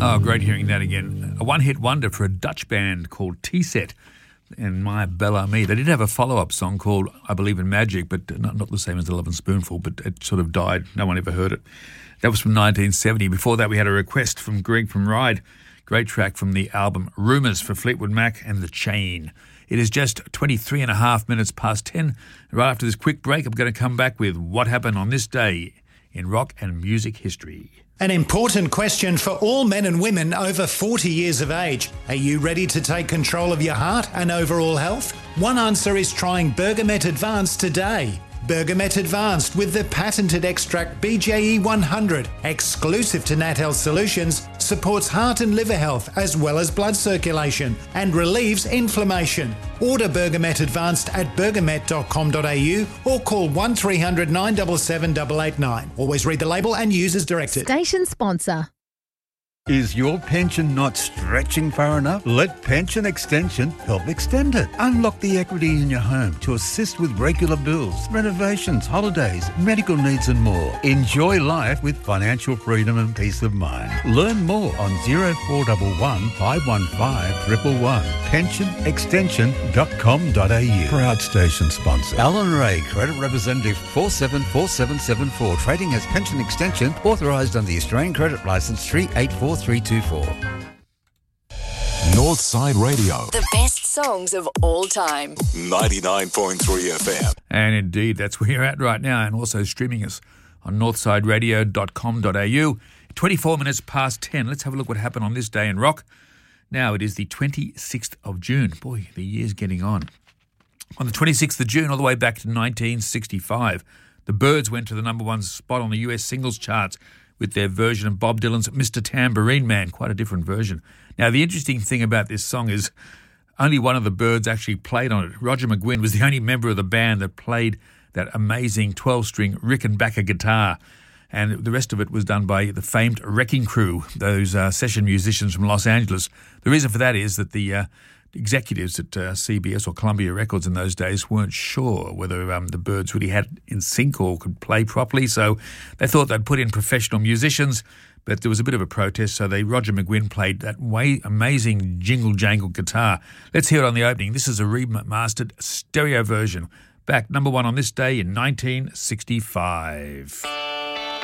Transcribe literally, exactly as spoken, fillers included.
Oh, great hearing that again. A one-hit wonder for a Dutch band called T-Set and My Bella Me. They did have a follow-up song called I Believe in Magic, but not, not the same as The Lovin' Spoonful, but it sort of died. No one ever heard it. That was from nineteen seventy. Before that, we had a request from Greg from Ride. Great track from the album Rumours for Fleetwood Mac and The Chain. It is just twenty-three and a half minutes past ten. Right after this quick break, I'm going to come back with what happened on this day in rock and music history. An important question for all men and women over forty years of age. Are you ready to take control of your heart and overall health? One answer is trying Bergamet Advanced today. Bergamet Advanced with the patented extract B J E one hundred, exclusive to Nat Health Solutions, supports heart and liver health as well as blood circulation and relieves inflammation. Order Bergamet Advanced at bergamet dot com dot a u or call one three hundred nine seven seven eight eight nine. Always read the label and use as directed. Station sponsor. Is your pension not stretching far enough? Let Pension Extension help extend it. Unlock the equity in your home to assist with regular bills, renovations, holidays, medical needs and more. Enjoy life with financial freedom and peace of mind. Learn more on zero four one one, five one five, one one one. pension extension dot com dot a u. Proud station sponsor. Alan Ray, Credit Representative four seven four seven seven four. Trading as Pension Extension, authorised under the Australian Credit Licence three eight four three two four. Northside Radio. The best songs of all time. ninety-nine point three F M. And indeed, that's where you're at right now, and also streaming us on northside radio dot com dot a u. twenty-four minutes past ten. Let's have a look what happened on this day in rock. Now it is the twenty-sixth of June. Boy, the year's getting on. On the twenty-sixth of June, all the way back to nineteen sixty-five, the Byrds went to the number one spot on the U S singles charts with their version of Bob Dylan's Mister Tambourine Man, quite a different version. Now, the interesting thing about this song is only one of the Byrds actually played on it. Roger McGuinn was the only member of the band that played that amazing twelve-string Rickenbacker guitar, and the rest of it was done by the famed Wrecking Crew, those uh, session musicians from Los Angeles. The reason for that is that the uh, executives at uh, C B S or Columbia Records in those days weren't sure whether um, the Byrds really had in sync or could play properly, so they thought they'd put in professional musicians, but there was a bit of a protest, so they Roger McGuinn played that way amazing jingle-jangle guitar. Let's hear it on the opening. This is a remastered stereo version, back number one on this day in nineteen sixty-five.